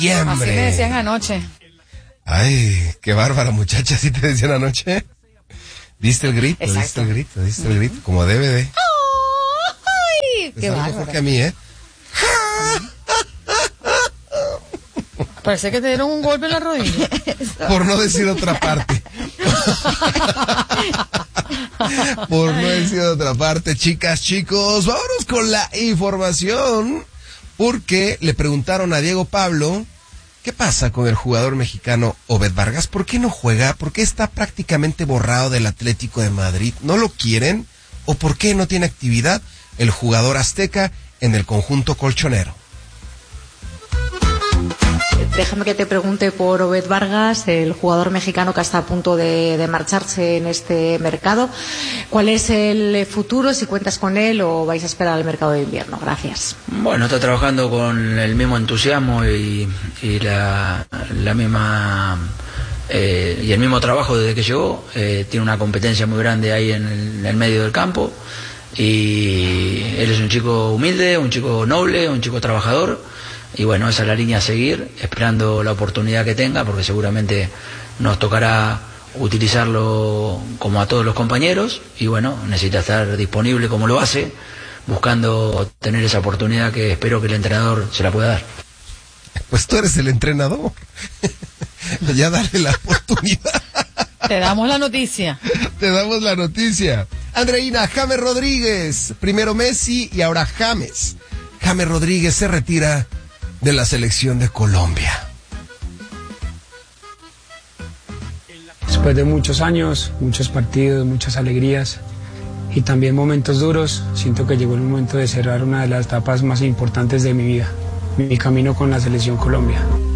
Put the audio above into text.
septiembre. Así me decían anoche. Ay, qué bárbara, muchacha, ¿así te decían anoche? ¿Diste el grito? Exacto. ¿Diste el grito? Como debe de. ¡Ay! ¡Qué Mejor bárbaro! que a mí, ¿eh? Parece que te dieron un golpe en la rodilla. Por no decir otra parte. Por no decir otra parte, chicas, chicos, vámonos con la información, porque le preguntaron a Diego Pablo, ¿qué pasa con el jugador mexicano Obed Vargas? ¿Por qué no juega? ¿Por qué está prácticamente borrado del Atlético de Madrid? ¿No lo quieren? ¿O por qué no tiene actividad el jugador azteca en el conjunto colchonero? Déjame que te pregunte por Obed Vargas, el jugador mexicano que está a punto de marcharse en este mercado. ¿Cuál es el futuro? Si cuentas con él o vais a esperar al mercado de invierno. Gracias. Bueno, está trabajando con el mismo entusiasmo y la misma y el mismo trabajo desde que llegó. Tiene una competencia muy grande ahí en el medio del campo y él es un chico humilde, un chico noble, un chico trabajador. Y bueno, esa es la línea a seguir, esperando la oportunidad que tenga, porque seguramente nos tocará utilizarlo como a todos los compañeros, y bueno, necesita estar disponible como lo hace, buscando tener esa oportunidad que espero que el entrenador se la pueda dar. Pues tú eres el entrenador. Ya dale la oportunidad. Te damos la noticia. Te damos la noticia. Andreina, James Rodríguez, primero Messi y ahora James. James Rodríguez se retira de la selección de Colombia. Después de muchos años, muchos partidos, muchas alegrías y también momentos duros, siento que llegó el momento de cerrar una de las etapas más importantes de mi vida, mi camino con la selección Colombia.